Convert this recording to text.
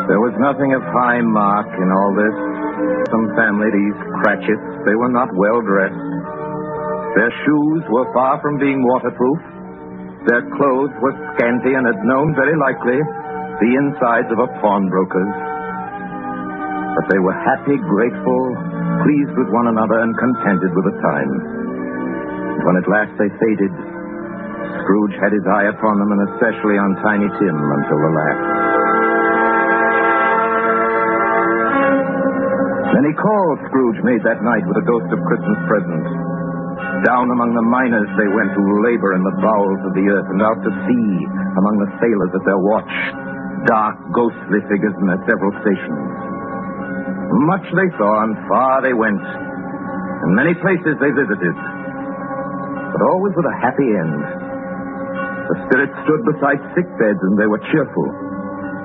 There was nothing of high mark in all this. Some family, these Cratchits, they were not well dressed. Their shoes were far from being waterproof. Their clothes were scanty and had known, very likely, the insides of a pawnbroker's. But they were happy, grateful, pleased with one another, and contented with the time. And when at last they faded, Scrooge had his eye upon them, and especially on Tiny Tim, until the last. Many calls Scrooge made that night with a ghost of Christmas presents. Down among the miners they went who labor in the bowels of the earth, and out to sea among the sailors at their watch, dark, ghostly figures in their several stations. Much they saw, and far they went, and many places they visited, but always with a happy end. The spirits stood beside sick beds, and they were cheerful.